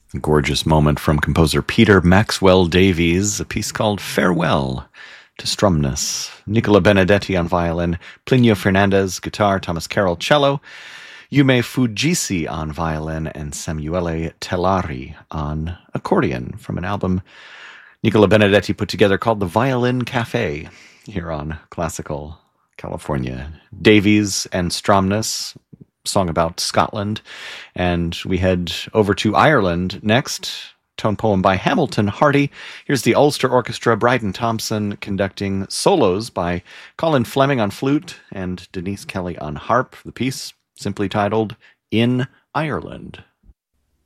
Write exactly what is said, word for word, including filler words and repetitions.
A gorgeous moment from composer Peter Maxwell Davies, a piece called Farewell to Strumnus. Nicola Benedetti on violin, Plinio Fernandez guitar, Thomas Carroll cello, Yume Fujisi on violin, and Samuele Tellari on accordion from an album Nicola Benedetti put together called The Violin Cafe here on Classical California. Davies and Stromnus, song about Scotland. And we head over to Ireland next. Tone poem by Hamilton Hardy. Here's the Ulster Orchestra, Bryden Thompson conducting solos by Colin Fleming on flute and Denise Kelly on harp. The piece simply titled In Ireland.